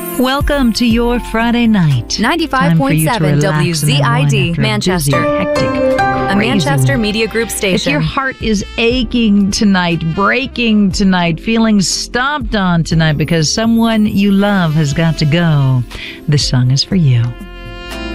Welcome to your Friday night. 95.7 WZID, Manchester. A Manchester Media Group station. If your heart is aching tonight, breaking tonight, feeling stomped on tonight because someone you love has got to go, this song is for you.